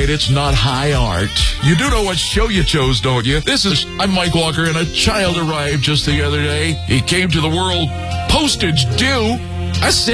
right, it's not high art. You do know what show you chose, don't you? I'm Mike Walker, and a child arrived just the other day. He came to the world postage due. I said